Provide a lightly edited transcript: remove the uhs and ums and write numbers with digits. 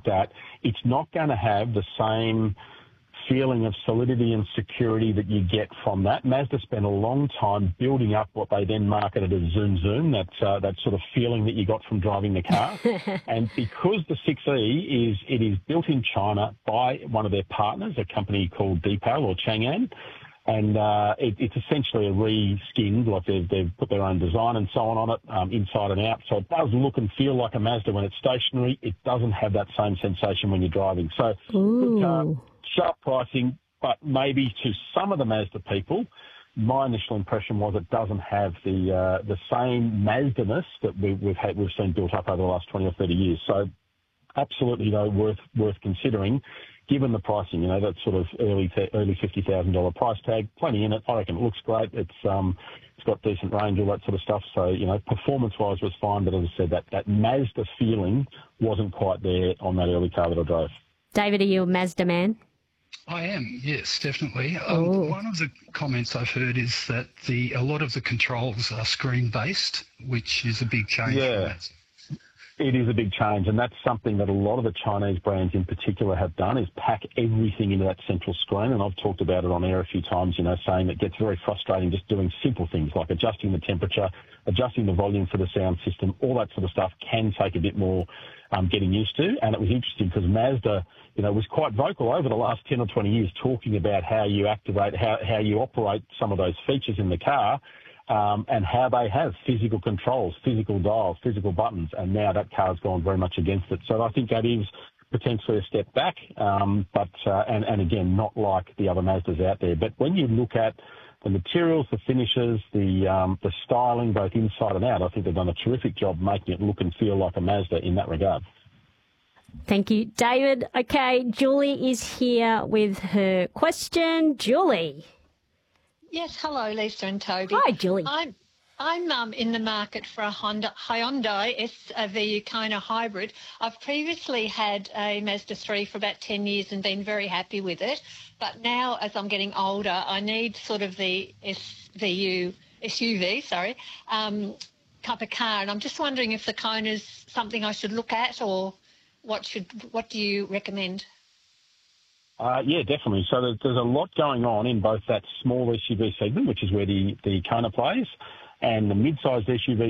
looked at, it's not going to have the same feeling of solidity and security that you get from that. Mazda spent a long time building up what they then marketed as Zoom Zoom, that sort of feeling that you got from driving the car. And because the 6E is built in China by one of their partners, a company called Deepal or Chang'an, and it's essentially a re-skinned, like they've put their own design and so on it, inside and out. So it does look and feel like a Mazda when it's stationary. It doesn't have that same sensation when you're driving. So good car, sharp pricing, but maybe to some of the Mazda people, my initial impression was it doesn't have the same Mazda-ness that we've seen built up over the last 20 or 30 years. So absolutely, though, worth considering. Given the pricing, that sort of early $50,000 price tag, plenty in it. I reckon it looks great. It's got decent range, all that sort of stuff. So, performance-wise was fine, but as I said, that Mazda feeling wasn't quite there on that early car that I drove. David, are you a Mazda man? I am, yes, definitely. One of the comments I've heard is that a lot of the controls are screen-based, which is a big change. Yeah. It is a big change, and that's something that a lot of the Chinese brands in particular have done, is pack everything into that central screen. And I've talked about it on air a few times, saying it gets very frustrating just doing simple things like adjusting the temperature, adjusting the volume for the sound system. All that sort of stuff can take a bit more getting used to. And it was interesting because Mazda, was quite vocal over the last 10 or 20 years talking about how you activate, how you operate some of those features in the car. And how they have physical controls, physical dials, physical buttons, and now that car's gone very much against it. So I think that is potentially a step back, but again, not like the other Mazdas out there. But when you look at the materials, the finishes, the styling, both inside and out, I think they've done a terrific job making it look and feel like a Mazda in that regard. Thank you, David. Okay, Julie is here with her question. Julie. Yes, hello, Lisa and Toby. Hi, Julie. I'm in the market for a Hyundai SVU Kona hybrid. I've previously had a Mazda 3 for about 10 years and been very happy with it. But now, as I'm getting older, I need sort of the SUV, type of car. And I'm just wondering if the Kona's something I should look at, or what do you recommend? Yeah, definitely. So there's a lot going on in both that small SUV segment, which is where the Kona plays, and the mid-sized SUV